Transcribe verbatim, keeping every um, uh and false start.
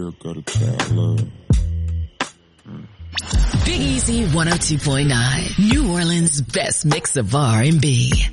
real gutter child love. Mm. Big Easy one oh two point nine, New Orleans' best mix of R and B.